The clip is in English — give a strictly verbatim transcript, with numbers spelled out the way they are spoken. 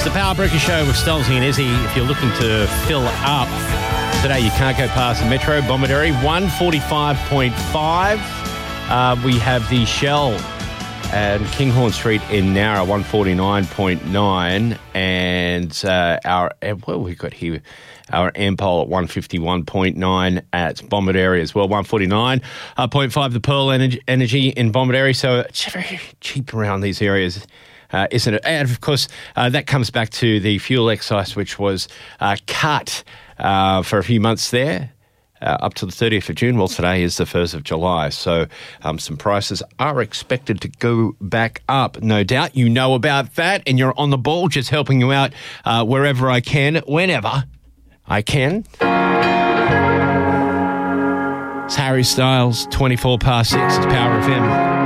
the Power Breakfast Show with Stolzy and Izzy. If you're looking to fill up today, you can't go past the Metro Bomaderry, one forty-five point five. Uh, we have the Shell and Kinghorn Street in Nowra, one forty-nine point nine. And uh, our, what have we got here? Our Ampol at one fifty-one point nine at Bomaderry as well, one forty-nine point five. The Pearl Energy, energy in Bomaderry. So it's very cheap around these areas. Uh, isn't it? And, of course, uh, that comes back to the fuel excise, which was uh, cut uh, for a few months there, uh, up to the thirtieth of June. Well, today is the first of July, so um, some prices are expected to go back up. No doubt you know about that, and you're on the ball, just helping you out uh, wherever I can, whenever I can. It's Harry Styles, twenty-four past six. It's Power F M.